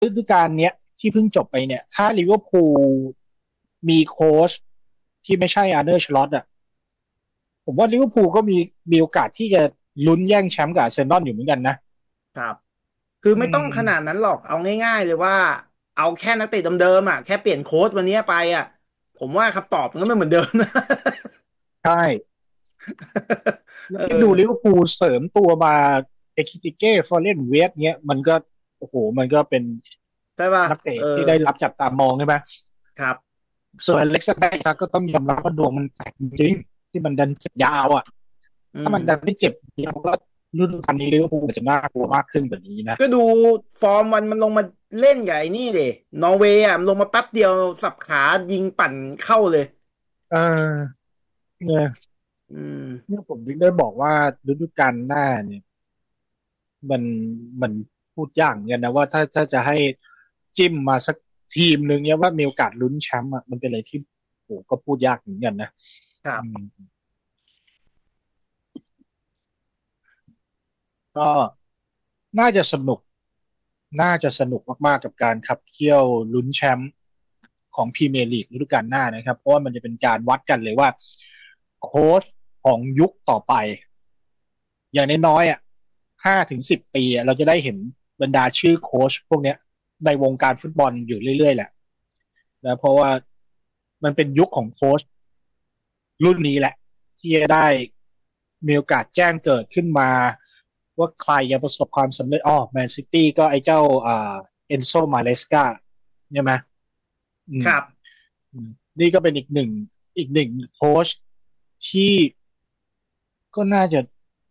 ฤดูกาลเนี้ยที่เพิ่งจบไปเนี่ยถ้าลิเวอร์พูลมีโค้ชที่ไม่ใช่อาร์เน สล็อตอ่ะผมว่าลิเวอร์พูลก็มีโอกาสที่จะลุ้นแย่งแชมป์กับอาร์เซนอลอยู่เหมือนกันนะครับคืออืไม่ต้องขนาดมนั้นหรอกเอาง่ายๆเลยว่าเอาแค่นักเตะเดิมๆอ่ะแค่เปลี่ยนโค้ชวันนี้ไปอ่ะผมว่าคำตอบมันก็ไม่เหมือนเดิมนะใช่เอแล้วคิดดูลิเวอร์อพูลเสริมตัวมาเอคิติเก้ฟอร์เรนเวสเนี้ยมันก็โอ้โหมันก็เป็นใช่ป่ะนักเอเตะอที่ได้รับจับตามองใช่ไหมครับส่วนอเล็กซานเดอร์อิซักก็ต้องยอมรับว่าดวงมันแตกจริงๆที่มันดันเจ็บยาวอ่ะอืมถ้ามันดันไม่เจ็บยาวก็ฤดูกาลนี้ลิเวอร์พูลอาจจะน่ากลัวมากขึ้นกว่านี้นะก็ดูฟอร์มมันลงมาเล่นกับไอ้นี่ดินอร์เวย์อ่ะมันลงมาแป๊บเดียวสับขายิงปั่นเข้าเลยเออเนี่ยอืมเนี่ยผมถึงได้บอกว่าฤดูกาลหน้าเนี่ยมันมันพูดยากเหมือนกันนะว่าถ้าจะให้จิ้มมาสักทีมหนึ่งเนี่ยว่ามีโอกาสลุ้นแชมป์อ่ะมันเป็นอะไรที่โหก็พูดยากเหมือนกันนะอืมครับก็น่าจะสนุกน่าจะสนุกมากๆกับการขับเคี่ยวลุ้นแชมป์ของพรีเมียร์ลีกฤดูกาลหน้านะครับเพราะว่ามันจะเป็นการวัดกันเลยว่าโค้ชของยุคต่อไปอย่างน้อยๆอ่ะ5 ถึง 10 ปีอะเราจะได้เห็นบรรดาชื่อโค้ชพวกเนี้ยในวงการฟุตบอลอยู่เรื่อยๆแหละนะเพราะว่ามันเป็นยุคของโค้ชรุ่นนี้แหละที่จะได้มีโอกาสแจ้งเกิดขึ้นมาว่าใครจะประสบความสำเร็จแมนซิตี้ก็ไอ้เจ้าเอนโซมาเลสกาใช่ไหมอืมครับอืมนี่ก็เป็นอีกหนึ่งโค้ชที่ก็น่าจะ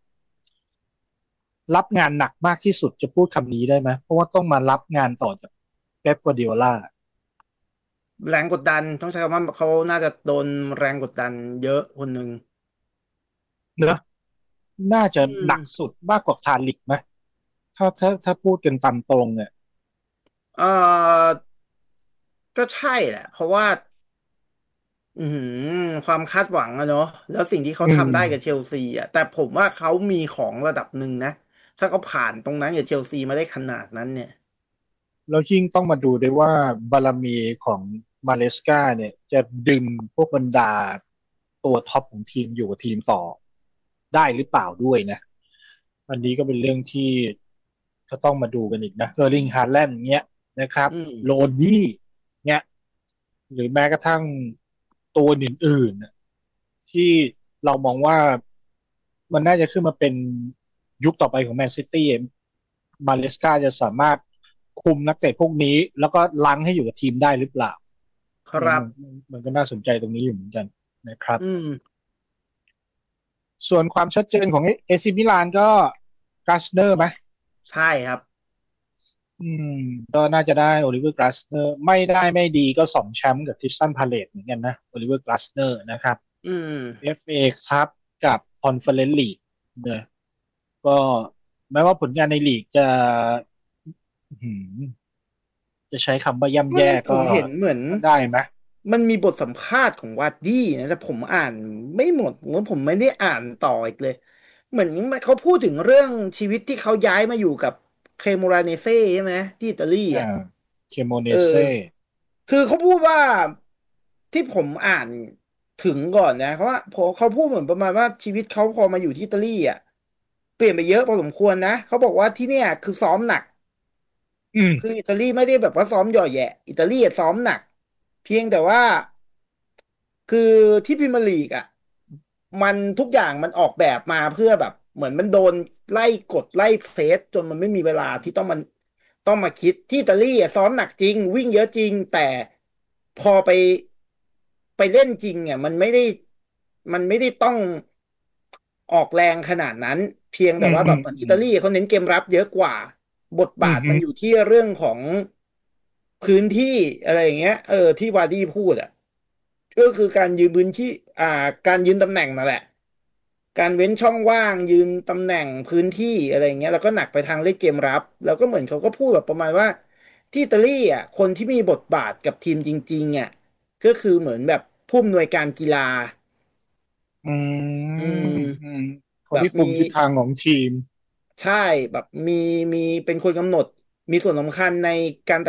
รับงานหนักมากที่สุดจะพูดคำนี้ได้ไหมเพราะว่าต้องมารับงานต่อจากเป๊ปกัวร์ดิโอลาแรงกดดันต้องใช้คำว่าเขาน่าจะโดนแรงกดดันเยอะคนหนึ่งเนอะน่าจะอืหนักมสุดมากกว่าคาริกไหมถ้าพูดกันตามตรงเนี่ยเออก็ใช่แหละเพราะว่า อืมความคาดหวังอะเนาะแล้วสิ่งที่เขาอืมทำได้กับเชลซีอะแต่ผมว่าเขามีของระดับหนึ่งนะถ้าเขาผ่านตรงนั้นกับเชลซีมาได้ขนาดนั้นเนี่ยแล้วยิ่งต้องมาดูด้วยว่าบารมีของมาเลสกาเนี่ยจะดึงพวกบรรดาตัวท็อปของทีมอยู่กับทีมต่อได้หรือเปล่าด้วยนะอันนี้ก็เป็นเรื่องที่จะต้องมาดูกันอีกนะเออร์ลิงฮาแลนด์เงี้ยนะครับอืมโรนนี่เงี้ยหรือแม้กระทั่งตัวอื่นๆน่ะที่เรามองว่ามันน่าจะขึ้นมาเป็นยุคต่อไปของแมนซิตี้มาเลสกาจะสามารถคุมนักเตะพวกนี้แล้วก็ลังให้อยู่กับทีมได้หรือเปล่ามันครับมันมันก็น่าสนใจตรงนี้อยู่เหมือนกันนะครับอืมส่วนความชัดเจนของเอซิมิลานก็กาสเนอร์ไหมใช่ครับอืมก็น่าจะได้โอลิเวอร์กลาสเนอร์ไม่ได้ไม่ดีก็2 แชมป์กับคริสตันพาเลตเหมือนกันนะโอลิเวอร์กลาสเนอร์นะครับอืม FA ครับกับคอนเฟอเรนซ์ลีกเนี่ยก็แม้ว่าผลงานในลีกจะอื้อหือจะใช้คำว่าย่ำมันแย่ก็ผมเห็นเหมือนก็ได้ไหมมันมีบทสัมภาษณ์ของวาร์ดี้นะแต่ผมอ่านไม่หมดแล้วผมไม่ได้อ่านต่ออีกเลยเหมือนเขาพูดถึงเรื่องชีวิตที่เขาย้ายมาอยู่กับเครโมราเนเซ่ใช่ไหมที่อิตาลีอ่าอ่ะเคโมเนเออเซ่คือเขาพูดว่าที่ผมอ่านถึงก่อนนะเขาว่าพอเขาพูดเหมือนประมาณว่าชีวิตเขาพอมาอยู่ที่อิตาลีอ่ะเปลี่ยนไปเยอะพอสมควรนะเขาบอกว่าที่เนี่ยคือซ้อมหนักอืมคืออิตาลีไม่ได้แบบว่าซ้อมหย่อแหยะอิตาลีอะซ้อมหนักเพียงแต่ว่าคือที่พรีเมียร์ลีกอ่ะมันทุกอย่างมันออกแบบมาเพื่อแบบเหมือนมันโดนไล่กดไล่เพรสจนมันไม่มีเวลาที่ต้องมาคิดที่อิตาลีอะซ้อมหนักจริงวิ่งเยอะจริงแต่พอไปเล่นจริงอ่ะมันไม่ได้ต้องออกแรงขนาดนั้นเพียงแต่ว่าอืมอืมแบบเหมือนอิอืมตาลีเขาเน้นเกมรับเยอะกว่าบทบาทอืมอืมมันอยู่ที่เรื่องของพื้นที่อะไรอย่างเงี้ยที่วาร์ดี้พูดอ่ะก็คือการยืนพื้นที่อ่าการยืนตำแหน่งนั่นแหละการเว้นช่องว่างยืนตำแหน่งพื้นที่อะไรอย่างเงี้ยแล้วก็หนักไปทางเล่นเกมรับแล้วก็เหมือนเขาก็พูดแบบประมาณว่าที่อิตาลีอ่ะคนที่มีบทบาทกับทีมจริงๆอ่ะก็คือเหมือนแบบผู้อำนวยการกีฬาอือืมอืมมคนแบบมีที่คุมทิศทางของทีมใช่แบบมีเป็นคนกำหนดมีส่วนสำคัญในการ